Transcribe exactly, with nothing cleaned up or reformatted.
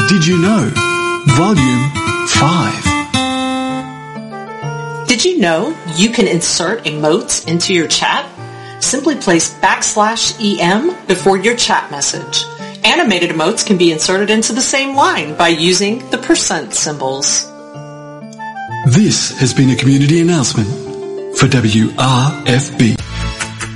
Did You Know? Volume five. Did you know you can insert emotes into your chat? Simply place backslash em before your chat message. Animated emotes can be inserted into the same line by using the percent symbols. This has been a community announcement for W R F B.